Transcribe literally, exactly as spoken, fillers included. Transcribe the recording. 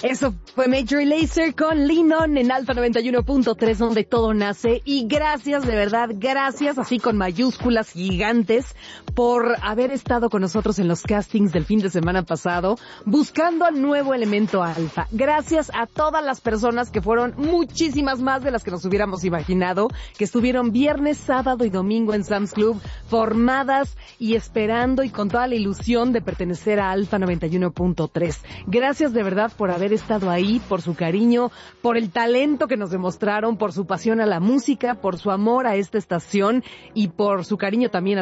Eso fue Major Lazer con Lean On en Alfa noventa y uno punto tres, donde todo nace. Y gracias, de verdad, gracias, así con mayúsculas gigantes, por haber estado con nosotros en los castings del fin de semana pasado, buscando al nuevo elemento Alfa. Gracias a todas las personas que fueron muchísimas más de las que nos hubiéramos imaginado, que estuvieron viernes, sábado y domingo en Sam's Club, formadas y esperando y con toda la ilusión de pertenecer a Alfa noventa y uno punto tres. Gracias de verdad por haber estado ahí, por su cariño, por el talento que nos demostraron, por su pasión a la música, por su amor a esta estación y por su cariño también a